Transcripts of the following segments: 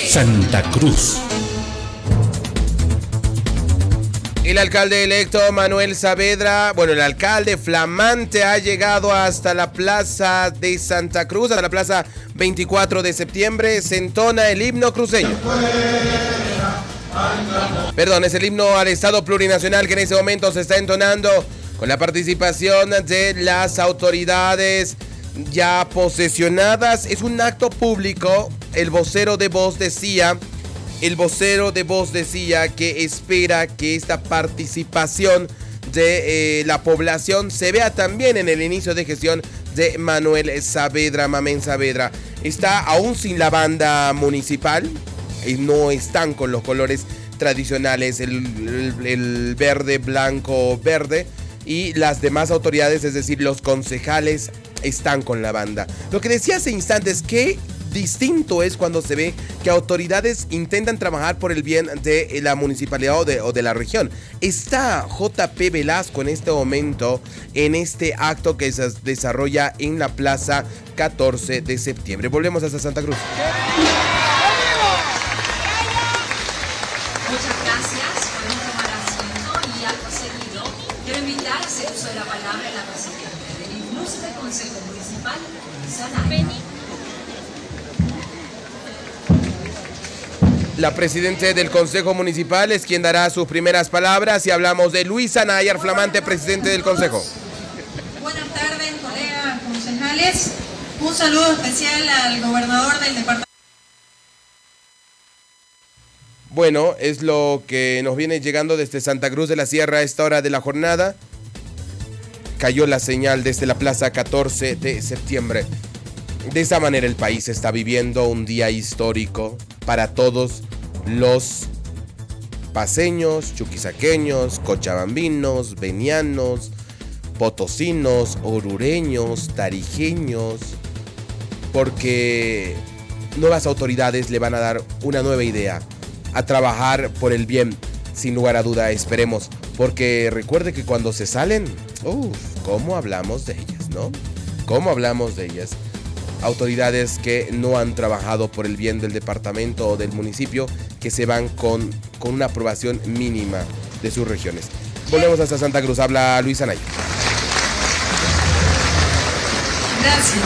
Santa Cruz. El alcalde electo Manuel Saavedra, el alcalde flamante ha llegado hasta la plaza de Santa Cruz, hasta la plaza 24 de septiembre, se entona el himno cruceño. Es el himno al Estado plurinacional que en ese momento se está entonando con la participación de las autoridades ya posesionadas. Es un acto público. El vocero de Voz decía que espera que esta participación de la población se vea también en el inicio de gestión de Manuel Saavedra. Mamén Saavedra está aún sin la banda municipal y no están con los colores tradicionales, el verde, blanco, verde, y las demás autoridades, es decir, los concejales, están con la banda. Lo que decía hace instantes, que distinto es cuando se ve que autoridades intentan trabajar por el bien de la municipalidad o de la región. Está JP Velasco en este momento en este acto que se desarrolla en la plaza 14 de septiembre. Volvemos hasta Santa Cruz. Muchas gracias. Podemos tomar asiento y acto seguido quiero invitar a hacer uso de la palabra a la presidenta del Ilustre Consejo Municipal, Sanaya. La presidenta del Consejo Municipal es quien dará sus primeras palabras y hablamos de Luisa Nayar, flamante presidente del Consejo. Buenas tardes, colegas concejales. Un saludo especial al gobernador del departamento. Es lo que nos viene llegando desde Santa Cruz de la Sierra a esta hora de la jornada. Cayó la señal desde la plaza 14 de septiembre. De esa manera el país está viviendo un día histórico para todos los paceños, chuquisaqueños, cochabambinos, venianos, potosinos, orureños, tarijeños, porque nuevas autoridades le van a dar una nueva idea, a trabajar por el bien, sin lugar a duda, esperemos, porque recuerde que cuando se salen, ¿cómo hablamos de ellas, no? ¿Cómo hablamos de ellas? Autoridades que no han trabajado por el bien del departamento o del municipio, que se van con una aprobación mínima de sus regiones. Volvemos hasta Santa Cruz, habla Luisa Naya. Gracias.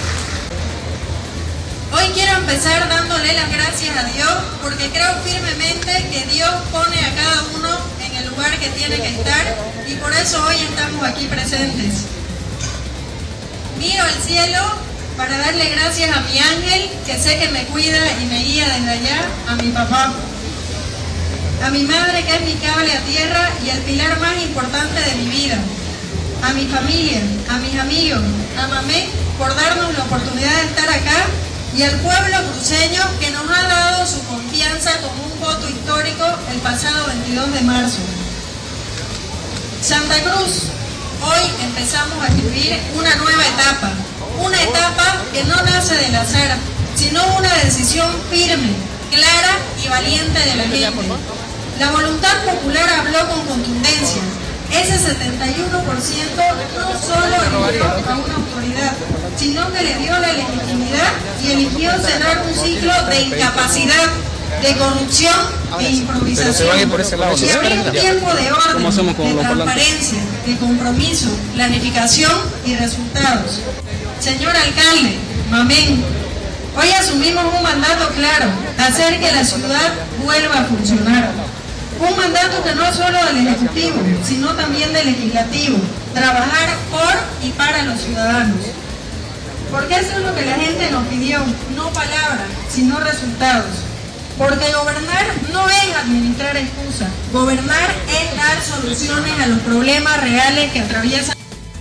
Hoy quiero empezar dándole las gracias a Dios, porque creo firmemente que Dios pone a cada uno en el lugar que tiene que estar, y por eso hoy estamos aquí presentes. Miro al cielo para darle gracias a mi ángel, que sé que me cuida y me guía desde allá, a mi papá, a mi madre, que es mi cable a tierra y el pilar más importante de mi vida, a mi familia, a mis amigos, a Mamén por darnos la oportunidad de estar acá, y al pueblo cruceño que nos ha dado su confianza con un voto histórico el pasado 22 de marzo. Santa Cruz, hoy empezamos a escribir una nueva etapa. Una etapa que no nace del azar, sino una decisión firme, clara y valiente de la gente. La voluntad popular habló con contundencia. Ese 71% no solo eligió a una autoridad, sino que le dio la legitimidad y eligió cerrar un ciclo de incapacidad, de corrupción e improvisación. Y abrir un tiempo de orden, de transparencia, de compromiso, planificación y resultados. Señor alcalde, Mamén, hoy asumimos un mandato claro, hacer que la ciudad vuelva a funcionar. Un mandato que no es solo del Ejecutivo, sino también del Legislativo, trabajar por y para los ciudadanos. Porque eso es lo que la gente nos pidió, no palabras, sino resultados. Porque gobernar no es administrar excusas, gobernar es dar soluciones a los problemas reales que atraviesan.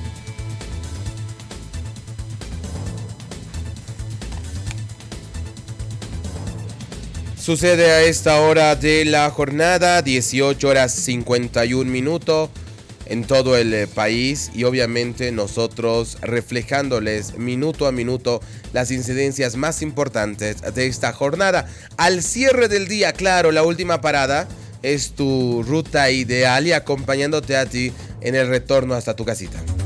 Sucede a esta hora de la jornada, 18:51 en todo el país, y obviamente nosotros reflejándoles minuto a minuto las incidencias más importantes de esta jornada. Al cierre del día, claro, la última parada es tu ruta ideal y acompañándote a ti en el retorno hasta tu casita.